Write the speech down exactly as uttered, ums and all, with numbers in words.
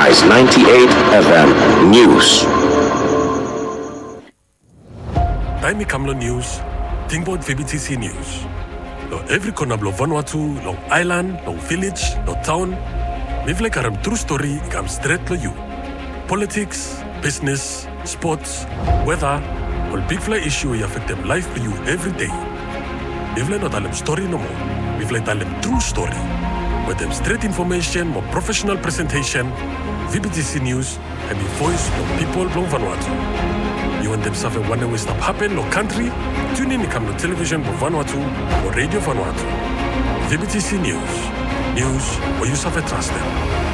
Sunrise ninety-eight F M News. Taimi Kamlo News, Tingbot V B T C News. Lo every corner blo Vanuatu, lo island, lo village, lo town. Mivle karam true story ikam straight lo you. Politics, business, sports, weather, all big fly issue you affect them life for you every day. Mivle not alem story no more. Mivle alem true story. With them straight information, more professional presentation, V B T C News, and the voice of people from Vanuatu. You want them suffer one way stop happen no country? Tune in to come to television for Vanuatu or radio Vanuatu. V B T C News. News where you suffer trust them.